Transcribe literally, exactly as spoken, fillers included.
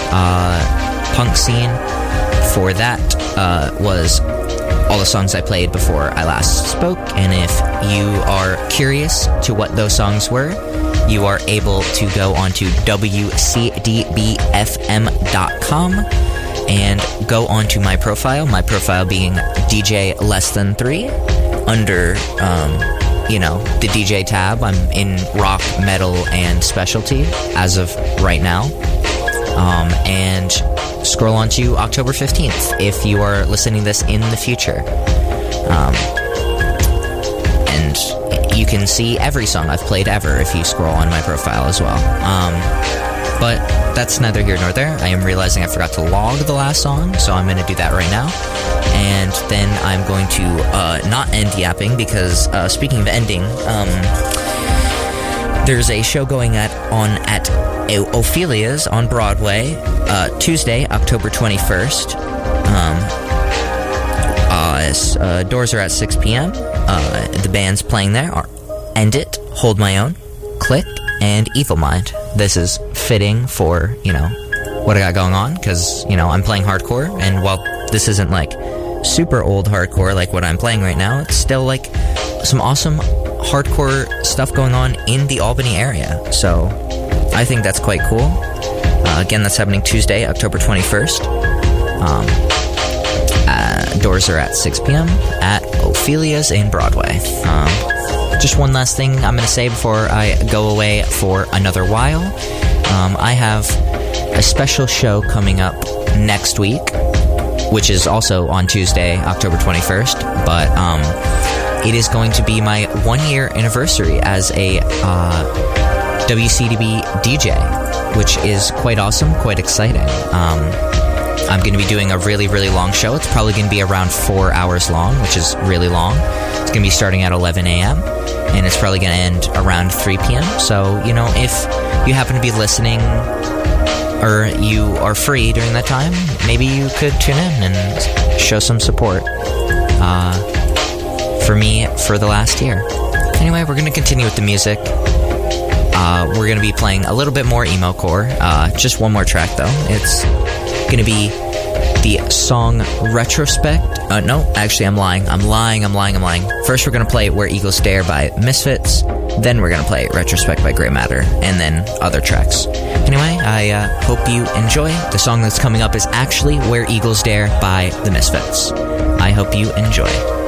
uh, punk scene. For that uh, was all the songs I played before I last spoke, and if you are curious to what those songs were, you are able to go onto W C D B F M dot com and go onto my profile, my profile being D J Less Than Three, under, um, you know, the D J tab. I'm in rock, metal, and specialty as of right now. Um, and scroll on to October fifteenth if you are listening this in the future. Um, and you can see every song I've played ever if you scroll on my profile as well. Um, but that's neither here nor there. I am realizing I forgot to log the last song, so I'm going to do that right now. And then I'm going to uh, not end yapping because, uh, speaking of ending, um, there's a show going at on at Ophelia's on Broadway, uh, Tuesday, October twenty-first. Um, uh, uh, doors are at six p.m. Uh, the bands playing there are End It, Hold My Own, Click, and Evil Mind. This is fitting for, you know, what I got going on, because, you know, I'm playing hardcore, and while this isn't, like, super old hardcore like what I'm playing right now, it's still, like, some awesome hardcore stuff going on in the Albany area. So I think that's quite cool. Uh, again, that's happening Tuesday, October twenty-first. Um, uh, doors are at six p.m. at Ophelia's in Broadway. Um, just one last thing I'm going to say before I go away for another while. Um, I have a special show coming up next week, which is also on Tuesday, October twenty-first, but um, it is going to be my one-year anniversary as a uh, W C D B D J, which is quite awesome, quite exciting. Um, I'm going to be doing a really, really long show. It's probably going to be around four hours long, which is really long. It's going to be starting at eleven a.m., and it's probably going to end around three p.m. So, you know, if you happen to be listening or you are free during that time, maybe you could tune in and show some support uh, for me for the last year. Anyway, we're going to continue with the music. Uh, we're going to be playing a little bit more emo core. Uh, just one more track, though. It's going to be the song Retrospect. Uh, no, actually, I'm lying. I'm lying, I'm lying, I'm lying. First, we're going to play Where Eagles Dare by Misfits. Then we're going to play Retrospect by Grey Matter. And then other tracks. Anyway, I uh, hope you enjoy. The song that's coming up is actually Where Eagles Dare by the Misfits. I hope you enjoy.